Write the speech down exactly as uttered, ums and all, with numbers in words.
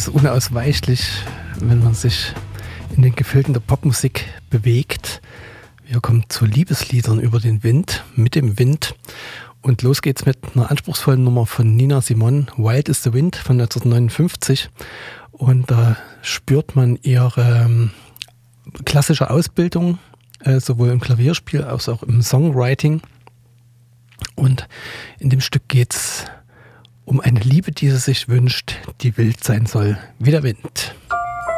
unausweichlich, wenn man sich in den Gefilden der Popmusik bewegt. Wir kommen zu Liebesliedern über den Wind, mit dem Wind. Und los geht's mit einer anspruchsvollen Nummer von Nina Simone, Wild is the Wind von neunzehnhundertneunundfünfzig. Und da spürt man ihre ähm, klassische Ausbildung, äh, sowohl im Klavierspiel als auch im Songwriting. Und in dem Stück geht's um eine Liebe, die sie sich wünscht, die wild sein soll wie der Wind.